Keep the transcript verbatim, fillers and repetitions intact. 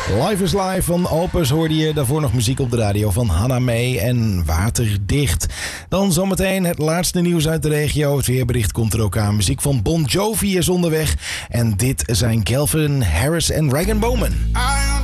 Life is Live van Opus hoorde je. Daarvoor nog muziek op de radio van Hannah May en Waterdicht. Dan zometeen het laatste nieuws uit de regio. Het weerbericht komt er ook aan. Muziek van Bon Jovi is onderweg. En dit zijn Calvin Harris en Regan Bowman.